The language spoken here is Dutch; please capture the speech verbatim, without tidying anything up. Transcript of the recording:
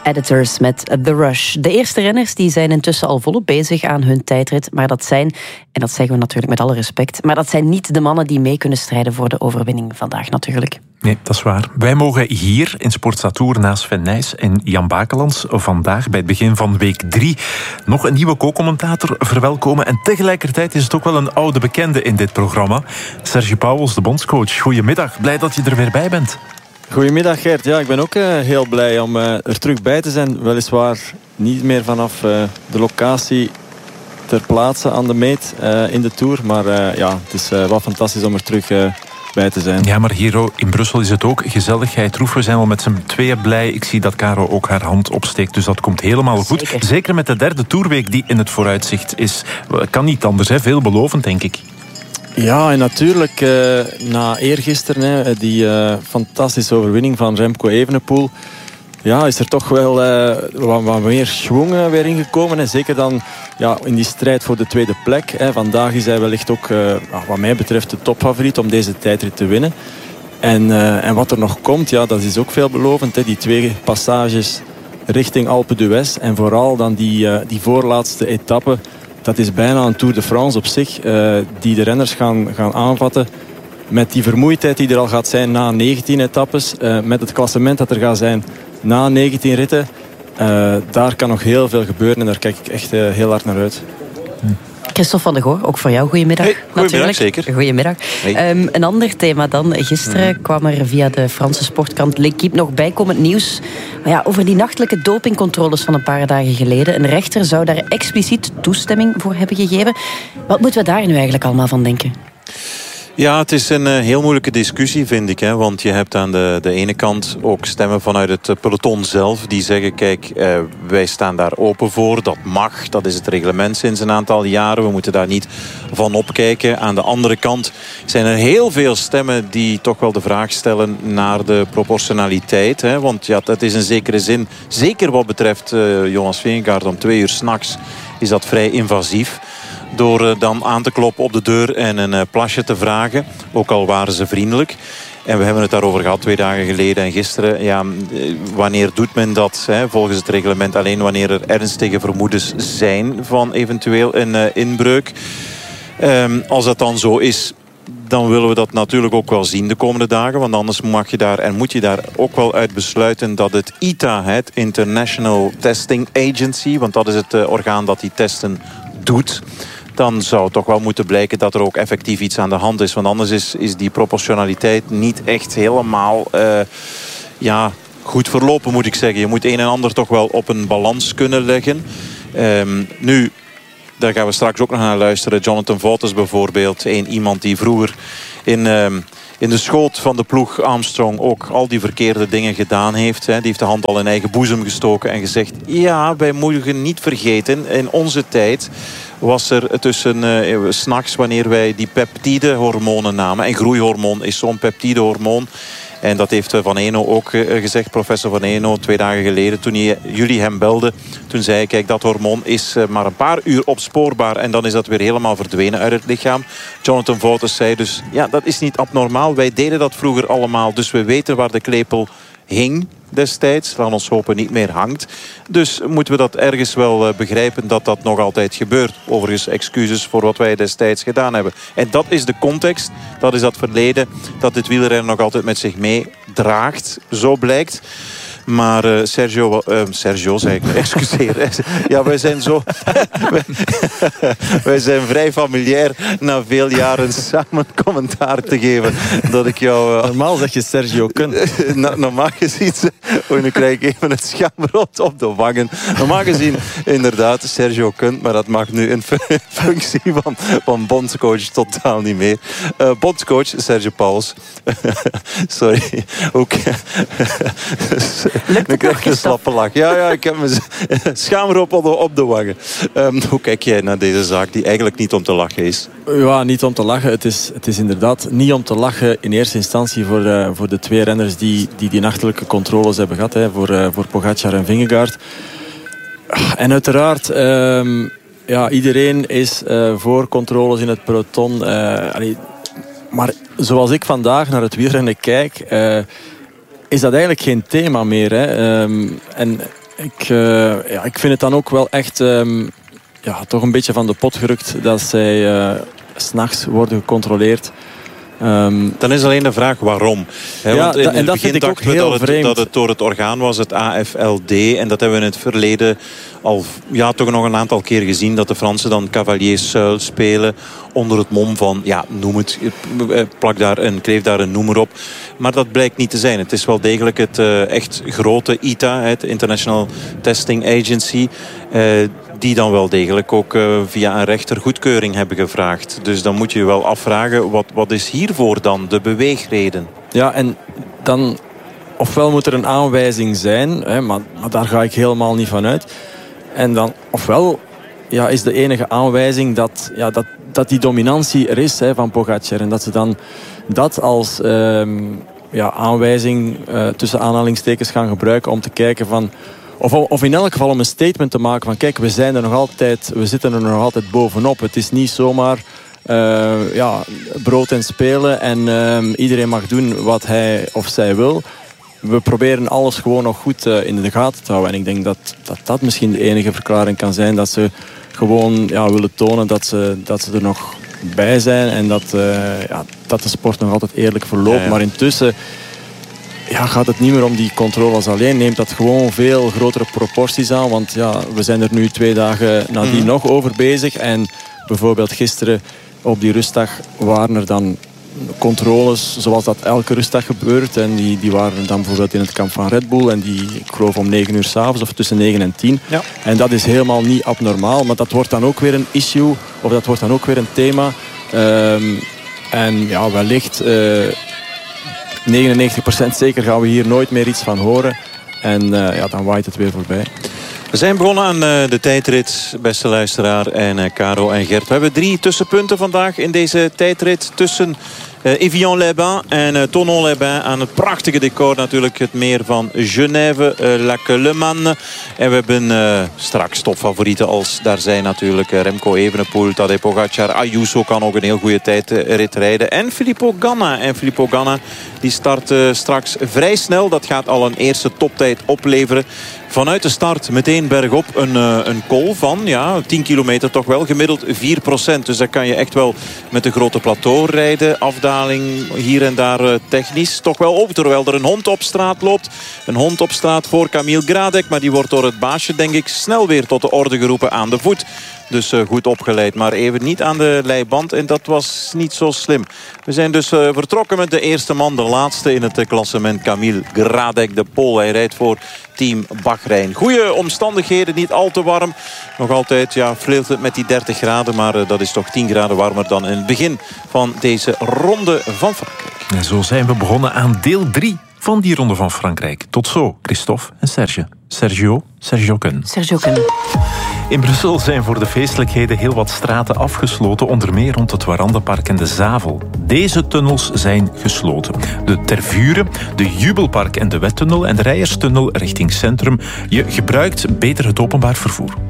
Editors met The Rush. De eerste renners die zijn intussen al volop bezig aan hun tijdrit. Maar dat zijn, en dat zeggen we natuurlijk met alle respect, maar dat zijn niet de mannen die mee kunnen strijden voor de overwinning vandaag natuurlijk. Nee, dat is waar. Wij mogen hier in Sportstatour naast Sven Nys en Jan Bakelands vandaag bij het begin van week drie nog een nieuwe co-commentator verwelkomen. En tegelijkertijd is het ook wel een oude bekende in dit programma. Serge Pauwels, de bondscoach. Goedemiddag, blij dat je er weer bij bent. Goedemiddag Gert. Ja, ik ben ook uh, heel blij om uh, er terug bij te zijn. Weliswaar niet meer vanaf uh, de locatie ter plaatse aan de meet uh, in de Tour. Maar uh, ja, het is uh, wel fantastisch om er terug uh, bij te zijn. Ja, maar hier in Brussel is het ook gezelligheid. Roef, we zijn al met z'n tweeën blij. Ik zie dat Caro ook haar hand opsteekt, dus dat komt helemaal goed. Zeker, Zeker met de derde Tourweek die in het vooruitzicht is. Kan niet anders, hè? Veelbelovend, denk ik. Ja, en natuurlijk uh, na eergisteren, hè, die uh, fantastische overwinning van Remco Evenepoel, ja, is er toch wel uh, wat, wat meer schwung uh, weer ingekomen. Hè. Zeker dan ja, in die strijd voor de tweede plek. Hè. Vandaag is hij wellicht ook, uh, wat mij betreft, de topfavoriet om deze tijdrit te winnen. En, uh, en wat er nog komt, ja, dat is ook veelbelovend. Hè. Die twee passages richting Alpe d'Huez en vooral dan die, uh, die voorlaatste etappe. Dat is bijna een Tour de France op zich, uh, die de renners gaan, gaan aanvatten. Met die vermoeidheid die er al gaat zijn na negentien etappes. Uh, met het klassement dat er gaat zijn na negentien ritten. Uh, daar kan nog heel veel gebeuren en daar kijk ik echt uh, heel hard naar uit. Christophe van de Goor, ook voor jou goedemiddag. Hey, goedemiddag, zeker. Goedemiddag. Hey. Um, een ander thema dan. Gisteren mm. kwam er via de Franse sportkrant L'Équipe nog bijkomend nieuws ja, over die nachtelijke dopingcontroles van een paar dagen geleden. Een rechter zou daar expliciet toestemming voor hebben gegeven. Wat moeten we daar nu eigenlijk allemaal van denken? Ja, het is een uh, heel moeilijke discussie, vind ik. Hè? Want je hebt aan de, de ene kant ook stemmen vanuit het peloton zelf. Die zeggen, kijk, uh, wij staan daar open voor. Dat mag, dat is het reglement sinds een aantal jaren. We moeten daar niet van opkijken. Aan de andere kant zijn er heel veel stemmen die toch wel de vraag stellen naar de proportionaliteit. Hè? Want ja, dat is in zekere zin, zeker wat betreft uh, Jonas Vingegaard om twee uur 's nachts, is dat vrij invasief. Door uh, dan aan te kloppen op de deur en een uh, plasje te vragen. Ook al waren ze vriendelijk. En we hebben het daarover gehad twee dagen geleden en gisteren. Ja, wanneer doet men dat? Hè? Volgens het reglement alleen wanneer er ernstige vermoedens zijn van eventueel een uh, inbreuk. Um, als dat dan zo is, dan willen we dat natuurlijk ook wel zien de komende dagen. Want anders mag je daar en moet je daar ook wel uit besluiten dat het I T A, het International Testing Agency, want dat is het uh, orgaan dat die testen doet, dan zou het toch wel moeten blijken dat er ook effectief iets aan de hand is. Want anders is, is die proportionaliteit niet echt helemaal uh, ja, goed verlopen, moet ik zeggen. Je moet een en ander toch wel op een balans kunnen leggen. Um, nu, daar gaan we straks ook nog naar luisteren. Jonathan Vaughters bijvoorbeeld. Een, iemand die vroeger in, um, in de schoot van de ploeg Armstrong ook al die verkeerde dingen gedaan heeft. Hè. Die heeft de hand al in eigen boezem gestoken en gezegd, ja, wij mogen niet vergeten, in onze tijd was er tussen uh, 's nachts wanneer wij die peptidehormonen namen. En groeihormoon is zo'n peptidehormoon. En dat heeft Van Eno ook gezegd, professor Van Eno, twee dagen geleden. Toen hij, jullie hem belden, toen zei hij, kijk, dat hormoon is maar een paar uur opspoorbaar. En dan is dat weer helemaal verdwenen uit het lichaam. Jonathan Vaughters zei dus, ja, dat is niet abnormaal. Wij deden dat vroeger allemaal, dus we weten waar de klepel hing destijds. Laat ons hopen niet meer hangt. Dus moeten we dat ergens wel uh, begrijpen dat dat nog altijd gebeurt. Overigens excuses voor wat wij destijds gedaan hebben. En dat is de context. Dat is dat verleden dat dit wielrennen nog altijd met zich meedraagt. Zo blijkt. Maar uh, Sergio, uh, Sergio zei ik, excuseer. Ja, wij zijn zo... wij, wij zijn vrij familiair na veel jaren samen commentaar te geven. Dat ik jou... Uh, normaal zeg je Sergio Kun. Uh, normaal gezien... Oh, nu krijg ik even het schaamrot op de wangen. Normaal gezien, inderdaad, Sergio Kun. Maar dat mag nu in functie van, van bondscoach totaal niet meer. Uh, bondscoach Sergio Pauwels. Sorry. Ook... Lukt het nog, een slappe lach. Ja, ja, ik heb mijn schaamrop op de, op de wangen. Um, hoe kijk jij naar deze zaak die eigenlijk niet om te lachen is? Ja, niet om te lachen. Het is, het is inderdaad niet om te lachen in eerste instantie voor, uh, voor de twee renners die, die die nachtelijke controles hebben gehad. Hè, voor, uh, voor Pogacar en Vingegaard. En uiteraard... Um, ja, iedereen is uh, voor controles in het peloton. Uh, allee, maar zoals ik vandaag naar het wielrennen kijk... Uh, is dat eigenlijk geen thema meer. Hè. Um, en ik, uh, ja, ik vind het dan ook wel echt um, ja, toch een beetje van de pot gerukt dat zij uh, 's nachts worden gecontroleerd. Um, Dan is alleen de vraag waarom. He, ja, want in da, en het dat begin vind ik ook dachten we heel dat het, vreemd. dat het door het orgaan was, het A F L D. En dat hebben we in het verleden al ja, toch nog een aantal keer gezien. Dat de Fransen dan Cavalier-Seul spelen onder het mom van, ja, noem het, plak daar een, kleef daar een noemer op. Maar dat blijkt niet te zijn. Het is wel degelijk het uh, echt grote I T A, het International Testing Agency, uh, die dan wel degelijk ook uh, via een rechter goedkeuring hebben gevraagd. Dus dan moet je je wel afvragen, wat, wat is hiervoor dan de beweegreden? Ja, en dan ofwel moet er een aanwijzing zijn, hè, maar, maar daar ga ik helemaal niet van uit. En dan ofwel ja, is de enige aanwijzing dat, ja, dat, dat die dominantie er is, hè, van Pogacar. En dat ze dan dat als um, ja, aanwijzing uh, tussen aanhalingstekens gaan gebruiken om te kijken van... Of, of in elk geval om een statement te maken van kijk, we zijn er nog altijd, we zitten er nog altijd bovenop. Het is niet zomaar uh, ja, brood en spelen en uh, iedereen mag doen wat hij of zij wil. We proberen alles gewoon nog goed uh, in de gaten te houden. En ik denk dat, dat dat misschien de enige verklaring kan zijn. Dat ze gewoon ja, willen tonen dat ze, dat ze er nog bij zijn. En dat, uh, ja, dat de sport nog altijd eerlijk verloopt. Ja, ja. Maar intussen ja, gaat het niet meer om die controles alleen. Neemt dat gewoon veel grotere proporties aan. Want ja, we zijn er nu twee dagen nadien mm-hmm. nog over bezig. En bijvoorbeeld gisteren op die rustdag waren er dan controles zoals dat elke rustdag gebeurt. En die, die waren dan bijvoorbeeld in het kamp van Red Bull. En die, ik geloof om negen uur 's avonds of tussen negen en tien. Ja. En dat is helemaal niet abnormaal. Maar dat wordt dan ook weer een issue. Of dat wordt dan ook weer een thema. Um, en ja, wellicht uh, negenennegentig procent zeker gaan we hier nooit meer iets van horen. En uh, ja, dan waait het weer voorbij. We zijn begonnen aan uh, de tijdrit, beste luisteraar en uh, Caro en Gert. We hebben drie tussenpunten vandaag in deze tijdrit tussen uh, Evian-les-Bains en uh, Thonon-les-Bains. Aan het prachtige decor natuurlijk, het meer van Genève, uh, Lac-Le-Mans. En we hebben uh, straks topfavorieten als daar zijn natuurlijk uh, Remco Evenepoel, Tadej Pogacar, Ayuso kan ook een heel goede tijdrit rijden. En Filippo Ganna. En Filippo Ganna die start uh, straks vrij snel. Dat gaat al een eerste toptijd opleveren. Vanuit de start meteen bergop een, uh, een call van ja, tien kilometer toch wel. Gemiddeld vier procent. Dus daar kan je echt wel met een grote plateau rijden. Afdaling hier en daar uh, technisch toch wel op. Terwijl er een hond op straat loopt. Een hond op straat voor Camille Gradec. Maar die wordt door het baasje denk ik snel weer tot de orde geroepen aan de voet. Dus uh, goed opgeleid. Maar even niet aan de leiband. En dat was niet zo slim. We zijn dus uh, vertrokken met de eerste man. De laatste in het uh, klassement. Camille Gradec, de Pool. Hij rijdt voor Team Bahrein. Goeie omstandigheden. Niet al te warm. Nog altijd ja, flirt het met die dertig graden. Maar uh, dat is toch tien graden warmer dan in het begin van deze ronde van Frankrijk. En zo zijn we begonnen aan deel drie van die ronde van Frankrijk. Tot zo, Christophe en Serge. Sergio, Sergio Kun. Sergio Kun. In Brussel zijn voor de feestelijkheden heel wat straten afgesloten, onder meer rond het Warandenpark en de Zavel. Deze tunnels zijn gesloten. De Tervuren, de Jubelpark en de Wettunnel en de Rijerstunnel richting Centrum. Je gebruikt beter het openbaar vervoer.